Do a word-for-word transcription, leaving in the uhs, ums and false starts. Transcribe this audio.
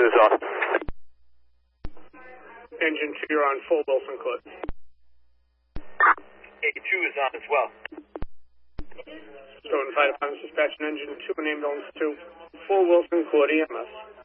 is off. Engine two, you're on full Wilson Court. A two is on as well. Stoughton Fire Department dispatching engine two and ambulance two, full Wilson Court E M S.